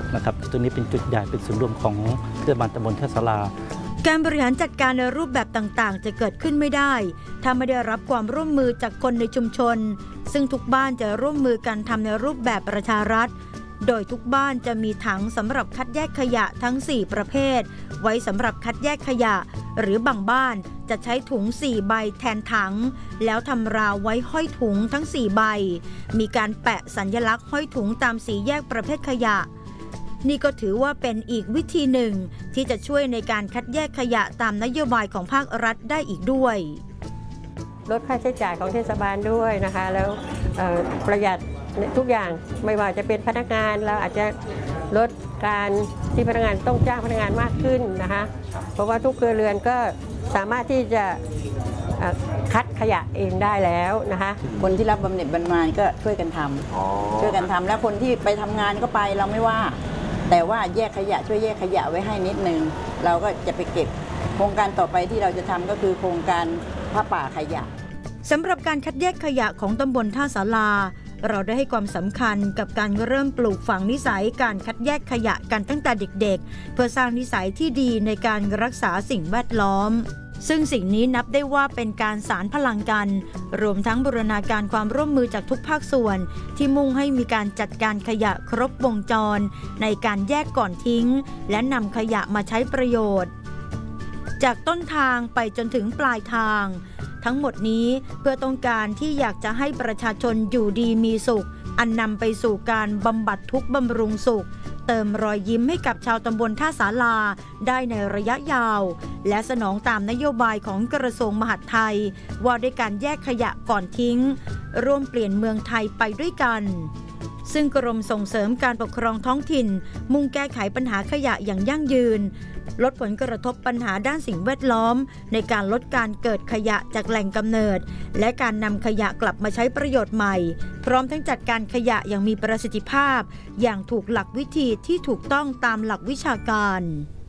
นะครับตัวนี้เป็นจุดใหญ่เป็นศูนย์รวมของเทศบาลตำบลท่าศาลาการบริหารจัดการในรูปแบบต่างๆจะเกิดขึ้นไม่ได้ถ้าไม่ได้รับความร่วมมือจากคนในชุมชนซึ่งทุกบ้านจะร่วมมือกันทำในรูปแบบประชารัฐโดยทุกบ้านจะมีถังสำหรับคัดแยกขยะทั้ง4ประเภทไว้สำหรับคัดแยกขยะหรือบางบ้านจะใช้ถุง4ใบแทนถังแล้วทำราวไว้ห้อยถุงทั้ง4ใบมีการแปะสัญลักษณ์ห้อยถุงตามสีแยกประเภทขยะนี่ก็ถือว่าเป็นอีกวิธีหนึ่งที่จะช่วยในการคัดแยกขยะตามนโยบายของภาครัฐได้อีกด้วยลดค่าใช้จ่ายของเทศบาลด้วยนะคะแล้วประหยัดทุกอย่างไม่ว่าจะเป็นพนักงานเราอาจจะลดการที่พนักงานต้องจ้างพนักงานมากขึ้นนะคะเพราะว่าทุกครัวเรือนก็สามารถที่จะคัดขยะเองได้แล้วนะคะคนที่รับบำเหน็จบำนาญก็ช่วยกันทำแล้วคนที่ไปทำงานก็ไปเราไม่ว่าแต่ว่าแยกขยะช่วยแยกขยะไว้ให้นิดนึงเราก็จะไปเก็บโครงการต่อไปที่เราจะทำก็คือโครงการผ้าป่าขยะสำหรับการคัดแยกขยะของตำบลท่าศาลาเราได้ให้ความสำคัญกับการเริ่มปลูกฝังนิสัยการคัดแยกขยะกันตั้งแต่เด็กๆเพื่อสร้างนิสัยที่ดีในการรักษาสิ่งแวดล้อมซึ่งสิ่งนี้นับได้ว่าเป็นการสานพลังกันรวมทั้งบูรณาการความร่วมมือจากทุกภาคส่วนที่มุ่งให้มีการจัดการขยะครบวงจรในการแยกก่อนทิ้งและนำขยะมาใช้ประโยชน์จากต้นทางไปจนถึงปลายทางทั้งหมดนี้เพื่อต้องการที่อยากจะให้ประชาชนอยู่ดีมีสุขอันนำไปสู่การบำบัดทุกข์บำรุงสุขเติมรอยยิ้มให้กับชาวตำบลท่าศาลาได้ในระยะยาวและสนองตามนโยบายของกระทรวงมหาดไทยว่าด้วยการแยกขยะก่อนทิ้งร่วมเปลี่ยนเมืองไทยไปด้วยกันซึ่งกรมส่งเสริมการปกครองท้องถิ่นมุ่งแก้ไขปัญหาขยะอย่างยั่งยืนลดผลกระทบปัญหาด้านสิ่งแวดล้อมในการลดการเกิดขยะจากแหล่งกำเนิดและการนำขยะกลับมาใช้ประโยชน์ใหม่พร้อมทั้งจัดการขยะอย่างมีประสิทธิภาพอย่างถูกหลักวิธีที่ถูกต้องตามหลักวิชาการ